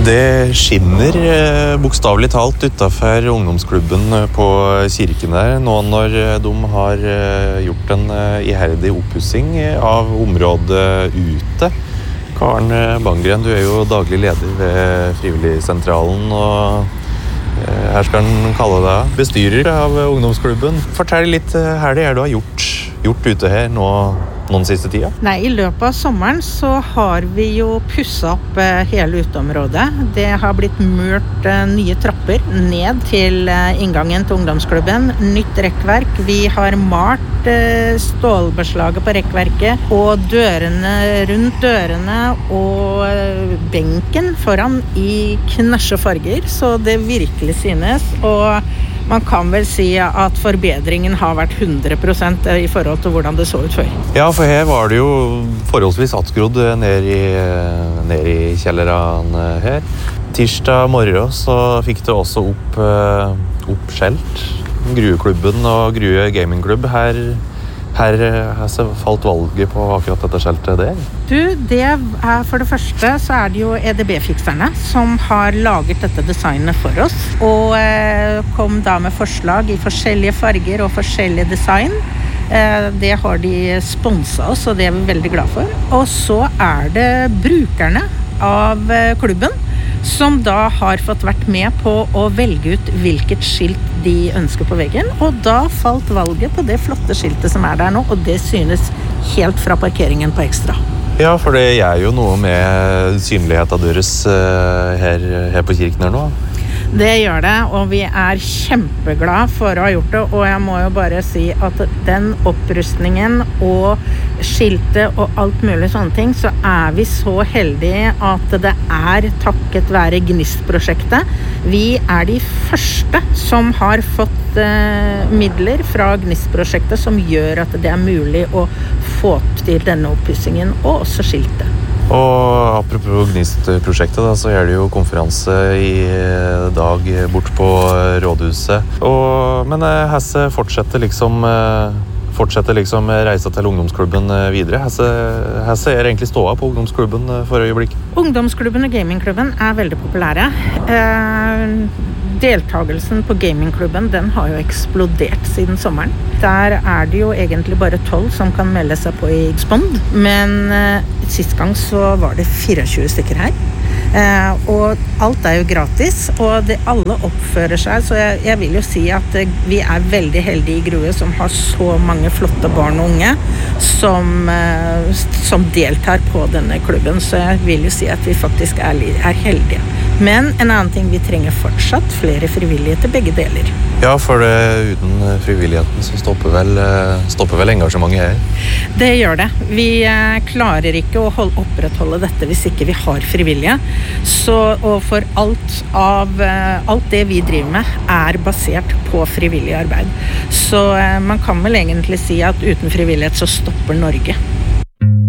Det skinner bokstavelig talt utenfor ungdomsklubben på kirken der, nå når de har gjort en iherdig oppussing av området ute. Karen Bangren, du jo daglig leder ved Frivilligsentralen, og her skal han kalle deg bestyrer av ungdomsklubben. Fortell litt her det du har gjort ute her nå noen siste tida? Nei, i løpet av sommeren så har vi jo pusset opp hele uteområdet. Det har blitt murt nye trapper ned til inngangen til ungdomsklubben. Nytt rekkverk. Vi har malt stålbeslaget på rekkverket, og dørene rundt dørene og benken foran i knasje farger, så det virkelig synes. Og man kan vel si at forbedringen har vært 100% i forhold til hvordan det så ut før. Ja, for her var det jo forholdsvis attgrodd ned i kjellerne her. Tirsdag morgen så fikk det også opp skjelt. Grueklubben og Grue Gamingklubb her falt valget på akkurat dette skjeltet der. Det for det første så det jo EDB-fikserne som har laget dette designet for oss, og kom da med forslag i forskjellige farger og forskjellige design. Det har de sponset oss, og det vi veldig glad for. Og så det brukerne av klubben som da har fått vært med på å velge ut hvilket skilt de ønsker på veggen, og da falt valget på det flotte skiltet som der nå, og det synes helt fra parkeringen på Ekstra. Ja, for det gjør jo noe med synligheten deres her på kirken her nå. Det gjør det, og vi kjempeglad for å ha gjort det, og jeg må jo bare si at den opprustningen og skiltet og alt mulig sånne ting, så vi så heldige at det takket være GNIST-prosjektet. Vi de første som har fått midler fra GNIST-prosjektet som gjør at det mulig å få til denne oppussingen, og også skiltet. Og apropos GNIST-prosjektet da, så det jo konferanse i dag bort på rådhuset. Men Hesse fortsetter liksom reise til ungdomsklubben videre. Hesse egentlig ståa på ungdomsklubben for øyeblikk. Ungdomsklubben og gamingklubben veldig populære. Deltagelsen på gamingklubben, den har jo eksplodert siden sommeren. Der det jo egentlig bare 12 som kan melde seg på i Spond, men sist gang så var det 24 stykker her. Og alt jo gratis, og alle oppfører seg, så jeg vil jo si at vi veldig heldige i Grue som har så mange flotte barn og unge som deltar på denne klubben, så jeg vil jo si at vi faktisk heldige. Men en annen ting, vi trenger fortsatt flere frivillige til begge deler. Ja, for uten frivilligheten så stopper vel engasjementet her. Det gjør det. Vi klarer ikke å opprettholde dette hvis ikke vi har frivillige. Og for alt det vi driver med basert på frivillig arbeid. Så man kan vel egentlig si at uten frivillighet så stopper Norge.